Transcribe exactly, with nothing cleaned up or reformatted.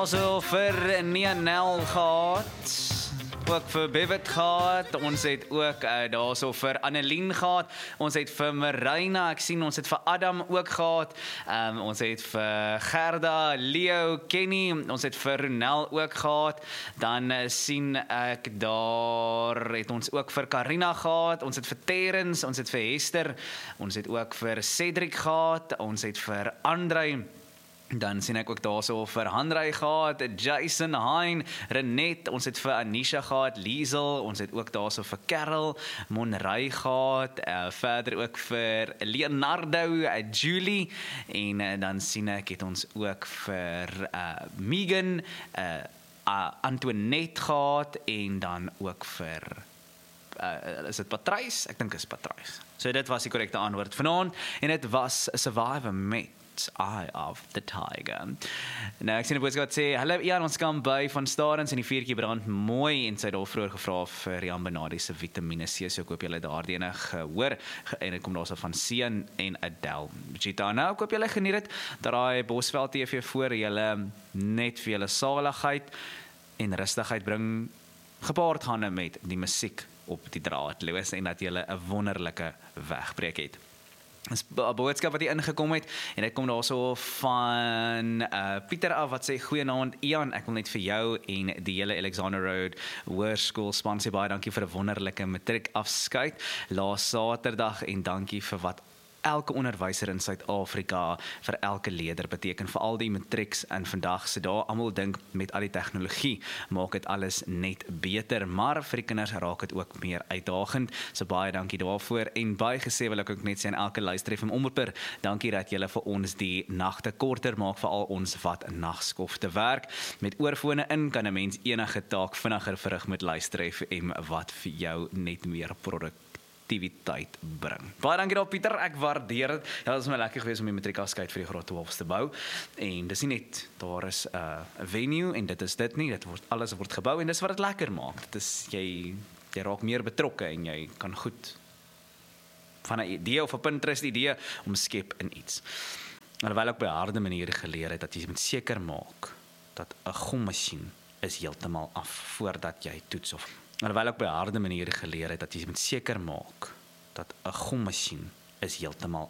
daarso vir Nianel gehad. Ook vir Bevet gehad, ons het ook uh, daarso vir Annelien gehad, ons het vir Marina, ek sien ons het vir Adam ook gehad, um, ons het vir Gerda, Leo, Kenny, ons het vir Ronel ook gehad, dan uh, sien ek daar het ons ook vir Karina gehad, ons het vir Terrence, ons het vir Hester, ons het ook vir Cedric gehad, ons het vir Andrei, dan sien ek ook daarso vir Hanrey gehad, Jason, Hein, Renet, ons het vir Anisha gehad, Liesel, ons het ook daarso vir Carol, Monrey gehad, uh, verder ook vir Leonardo, uh, Julie, en uh, dan sien ek het ons ook vir uh, Megan, uh, uh, Antoinette gehad, en dan ook vir Uh, is dit Patrice? Ek dink is Patrice. So dit was die korrekte antwoord vanaand, en dit was Survivor met Eye of the Tiger. Nou, ek sien 'n boodskap wat sê, hallo Ian, ons kan by van Starens en die vuurtjie brand mooi, en sy het al vroeër gevra vir Jan Benadi se Vitamine C, so ek hoop julle daardie ene gehoor, en dit kom daarso van Sian en Adele. Gita, nou, ek hoop julle geniet dit, dat daai Bosveld T V voor julle net vir julle saligheid en rustigheid bring, gepaard gaan met die musiek op die draadloos, en dat julle 'n wonderlike wegbreek het. Dis 'n boodskap wat hier ingekom het, en dit kom daarso van uh, Pieter af, wat sê, goeienaand Ian, ek wil net vir jou en die hele Alexander Road Hoërskool span sê baie dankie vir 'n wonderlike matriek afskeid laas Saterdag, en dankie vir wat elke onderwyser in Suid-Afrika vir elke leerder beteken, vir al die matrieks in vandag se dae. Almal dink met al die tegnologie maak dit alles net beter, maar vir die kinders raak dit ook meer uitdagend. So baie dankie daarvoor, en baie gesê wil ek ook net sê aan elke luisteraar van Omroeper, dankie dat julle vir ons die nagte korter maak, vir al ons wat nagskof te werk. Met oorfone in kan 'n mens enige taak vinniger verrig met Luister F M, wat vir jou net meer produktiwiteit aktiwiteit bring. Baie dankie daar Pieter, ek waardeer dit. Ja, dit is my lekker geweest om die matriek afskeid vir die graad twaalf te bou. En dis nie net daar is 'n uh, venue en dit is dit nie, dit word alles word gebou en dis wat dit lekker maak. Dit is jy jy raak meer betrokke en jy kan goed van 'n idee of 'n Pinterest idee omskep in iets. Alhoewel ek by harde maniere geleer het dat jy moet seker maak dat 'n gommasjien is heeltemal af voordat jy toets of Alhoewel ek by harde maniere geleer het dat jy moet seker maak dat 'n gommasjien is heeltemal